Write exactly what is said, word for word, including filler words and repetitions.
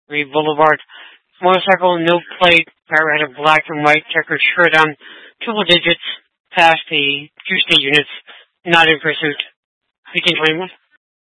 Reed Boulevard. Motorcycle, no plate, driver had a black and white checkered shirt on, triple digits, past the two state units, not in pursuit. fifteen twenty-one.